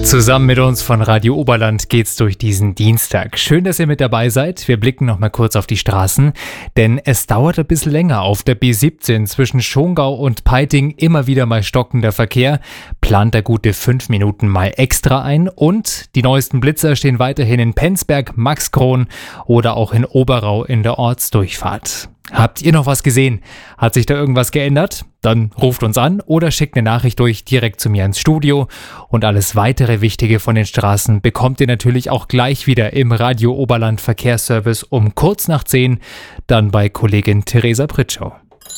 Zusammen mit uns von Radio Oberland geht's durch diesen Dienstag. Schön, dass ihr mit dabei seid. Wir blicken noch mal kurz auf die Straßen, denn es dauert ein bisschen länger. Auf der B17 zwischen Schongau und Peiting immer wieder mal stockender Verkehr. Plant er gute 5 Minuten mal extra ein. Und die neuesten Blitzer stehen weiterhin in Penzberg, Maxkron oder auch in Oberau in der Ortsdurchfahrt. Habt ihr noch was gesehen? Hat sich da irgendwas geändert? Dann ruft uns an oder schickt eine Nachricht durch direkt zu mir ins Studio. Und alles weitere Wichtige von den Straßen bekommt ihr natürlich auch gleich wieder im Radio Oberland Verkehrsservice um kurz nach 10, dann bei Kollegin Theresa Pritschau.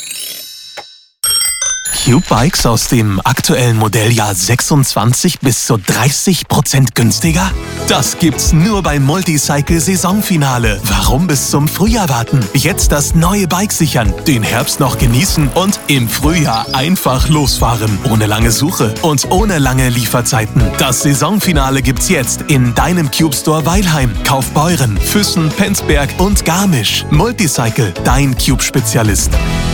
Cube-Bikes aus dem aktuellen Modelljahr 26 bis zu 30% günstiger? Das gibt's nur beim Multicycle-Saisonfinale. Warum bis zum Frühjahr warten? Jetzt das neue Bike sichern, den Herbst noch genießen und im Frühjahr einfach losfahren. Ohne lange Suche und ohne lange Lieferzeiten. Das Saisonfinale gibt's jetzt in deinem Cube-Store Weilheim, Kaufbeuren, Füssen, Penzberg und Garmisch. Multicycle, dein Cube-Spezialist.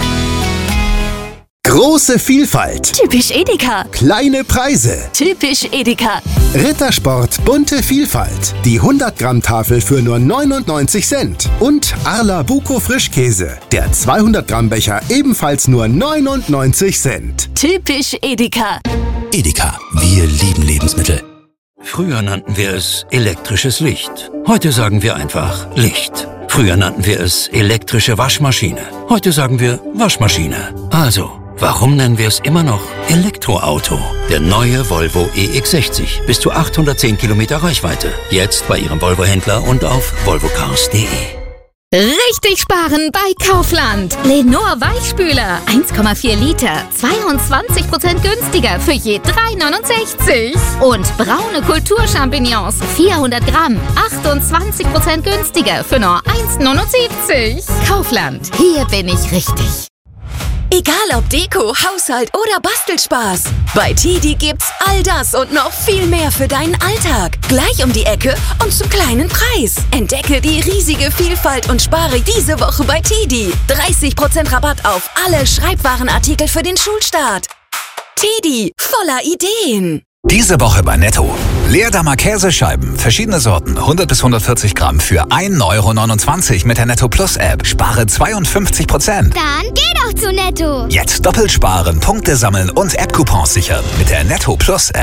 Große Vielfalt. Typisch Edeka. Kleine Preise. Typisch Edeka. Rittersport bunte Vielfalt. Die 100-Gramm-Tafel für nur 99 Cent. Und Arla Buko Frischkäse. Der 200-Gramm-Becher ebenfalls nur 99 Cent. Typisch Edeka. Edeka, wir lieben Lebensmittel. Früher nannten wir es elektrisches Licht. Heute sagen wir einfach Licht. Früher nannten wir es elektrische Waschmaschine. Heute sagen wir Waschmaschine. Also, warum nennen wir es immer noch Elektroauto? Der neue Volvo EX60. Bis zu 810 Kilometer Reichweite. Jetzt bei Ihrem Volvo-Händler und auf volvocars.de. Richtig sparen bei Kaufland. Lenor Weichspüler 1,4 Liter, 22% günstiger für je 3,69. Und braune Kulturchampignons 400 Gramm, 28% günstiger für nur 1,79. Kaufland, hier bin ich richtig. Egal ob Deko, Haushalt oder Bastelspaß. Bei TEDi gibt's all das und noch viel mehr für deinen Alltag. Gleich um die Ecke und zum kleinen Preis. Entdecke die riesige Vielfalt und spare diese Woche bei TEDi. 30% Rabatt auf alle Schreibwarenartikel für den Schulstart. TEDi, voller Ideen. Diese Woche bei Netto. Leerdammer Käsescheiben, verschiedene Sorten, 100 bis 140 Gramm für 1,29 € mit der Netto Plus App. Spare 52%. Dann geh doch zu Netto. Jetzt doppelt sparen, Punkte sammeln und App-Coupons sichern mit der Netto Plus App.